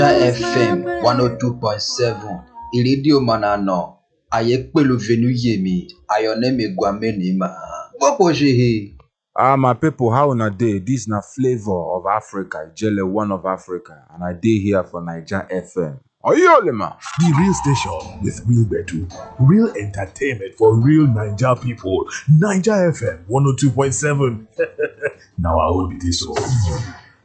FM 102.7 ìrédíò mọ̀nàná ayé pẹ̀lú Venuyemi Ayọ̀nẹ́mi Gwamenima gbọ́pọ̀ ṣe he. My people, how una dey? This na Flavor of Africa, Ijele One of Africa, and I dey here for Naija FM. Oyolema! The real station with real bedu, real entertainment for real Naija people. Naija FM 102.7. Now I will be this one.